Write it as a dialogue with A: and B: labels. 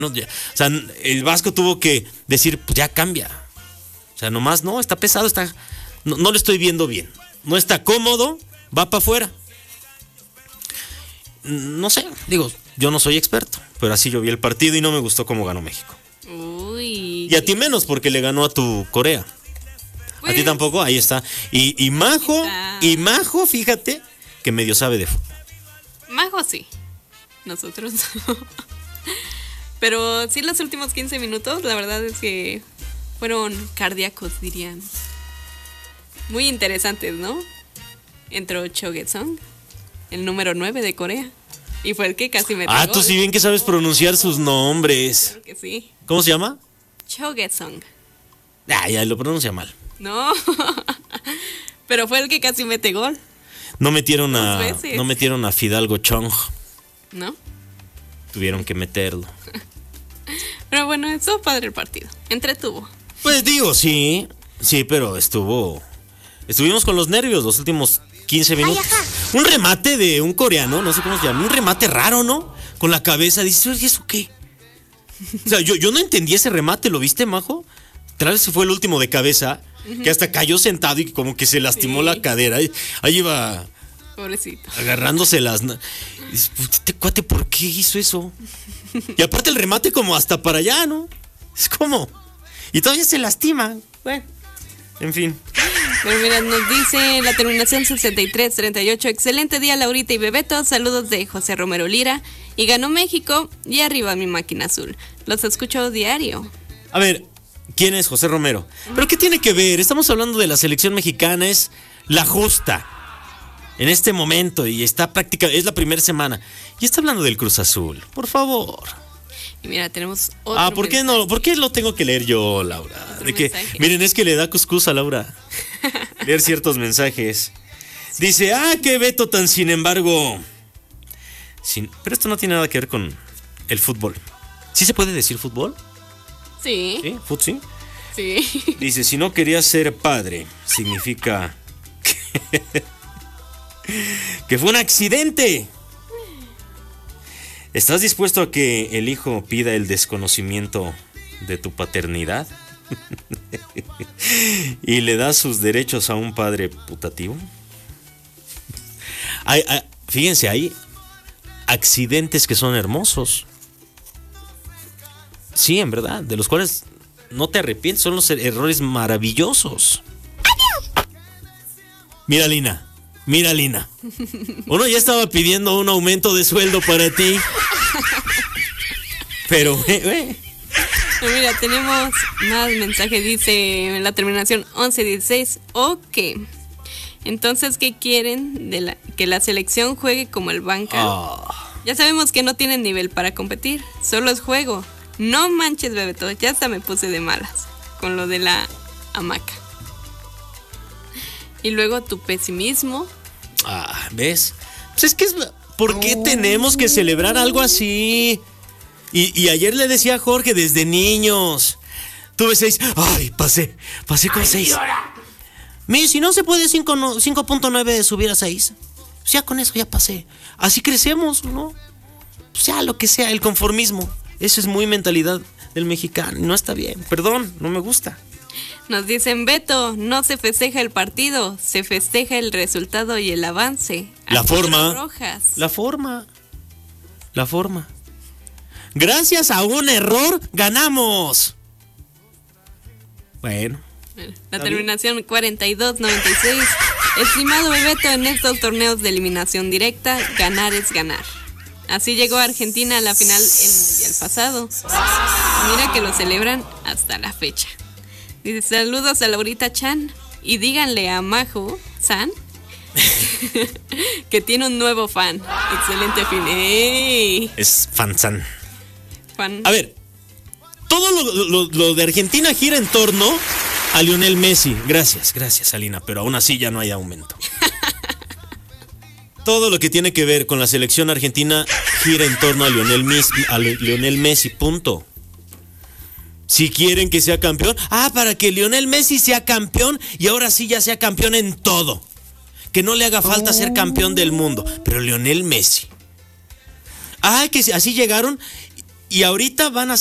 A: O sea, el Vasco tuvo que decir, pues ya cambia. O sea, nomás no, está pesado, no lo estoy viendo bien. No está cómodo, va para afuera. No sé, digo, yo no soy experto, pero así yo vi el partido y no me gustó cómo ganó México.
B: Uy.
A: Y a ti menos, porque le ganó a tu Corea.
B: Pues,
A: a ti tampoco, ahí está. Y Majo, fíjate, que medio sabe de fútbol.
B: Majo sí, nosotros no. Pero sí, los últimos 15 minutos, la verdad es que fueron cardíacos, dirían. Muy interesantes, ¿no? Entró Cho Ge-sung, el número 9 de Corea. Y fue el que casi metió gol.
A: Tú sí bien que sabes pronunciar sus nombres.
B: Claro que sí.
A: ¿Cómo se llama?
B: Cho Ge-sung.
A: Ya lo pronuncia mal.
B: No, pero fue el que casi mete gol.
A: No metieron
B: veces.
A: no metieron a Fidalgo Chong.
B: ¿No?
A: Tuvieron que meterlo.
B: Pero bueno, estuvo padre el partido. Entretuvo.
A: Pues digo, sí, pero estuvimos con los nervios los últimos 15 minutos. Un remate de un coreano, no sé cómo se llama, un remate raro, ¿no? Con la cabeza, dices, ¿y eso qué? O sea, yo no entendí ese remate, ¿lo viste, Majo? Tal vez fue el último de cabeza, que hasta cayó sentado y como que se lastimó la cadera. Ahí iba...
B: Pobrecito.
A: Agarrándose las... Este cuate, ¿por qué hizo eso? Y aparte el remate como hasta para allá, ¿no? Es como... Y todavía se lastima. Bueno, en fin.
B: Pero mira, nos dice la terminación 6338. Excelente día, Laurita y Bebeto. Saludos de José Romero Lira. Y ganó México y arriba mi máquina azul. Los escucho diario.
A: A ver, ¿quién es José Romero? ¿Pero qué tiene que ver? Estamos hablando de la selección mexicana, es la justa en este momento y está prácticamente, es la primera semana. Y está hablando del Cruz Azul, por favor.
B: Y mira, tenemos otro
A: ¿por qué no? ¿Por qué lo tengo que leer yo, Laura? De que, miren, es que le da cuscús a Laura leer ciertos mensajes. Dice, qué Beto tan sin embargo. Pero esto no tiene nada que ver con el fútbol. ¿Sí se puede decir fútbol?
B: Sí.
A: ¿Sí? ¿Futsi?
B: Sí.
A: Dice, si no querías ser padre, significa que fue un accidente. ¿Estás dispuesto a que el hijo pida el desconocimiento de tu paternidad? ¿Y le das sus derechos a un padre putativo? Fíjense, hay accidentes que son hermosos. Sí, en verdad, de los cuales no te arrepientes, son los errores maravillosos. Mira, Lina. Uno ya estaba pidiendo un aumento de sueldo para ti. Pero,
B: Mira, tenemos más mensajes. Dice en la terminación 1116. Ok. Entonces, ¿qué quieren? Que la selección juegue como el banca. Ya sabemos que no tienen nivel para competir. Solo es juego. No manches, Bebeto. Ya hasta me puse de malas con lo de la hamaca. Y luego tu pesimismo.
A: ¿Ves? Pues es que ¿por qué tenemos que celebrar algo así? Y ayer le decía a Jorge, desde niños, tuve 6. Pasé con 6. Si no se puede 5.9 subir a 6, pues ya con eso ya pasé. Así crecemos, ¿no? Pues ya lo que sea, el conformismo. Eso es muy mentalidad del mexicano. No está bien. Perdón, no me gusta.
B: Nos dicen, Beto, no se festeja el partido, se festeja el resultado y el avance.
A: La forma.
B: Rojas.
A: La forma. Gracias a un error, ganamos. Bueno.
B: La terminación 4296. Estimado Bebeto, en estos torneos de eliminación directa, ganar es ganar. Así llegó Argentina a la final el mundial pasado. Mira que lo celebran hasta la fecha. Dice, saludos a Laurita Chan y díganle a Majo San que tiene un nuevo fan. Excelente fin. ¡Ey!
A: Es fan.
B: Fan.
A: A ver, todo lo de Argentina gira en torno a Lionel Messi. Gracias, Alina, pero aún así ya no hay aumento. Todo lo que tiene que ver con la selección argentina gira en torno a Lionel Messi, punto. Si quieren que sea campeón, para que Lionel Messi sea campeón y ahora sí ya sea campeón en todo. Que no le haga falta ser campeón del mundo, pero Lionel Messi. Que así llegaron y ahorita van a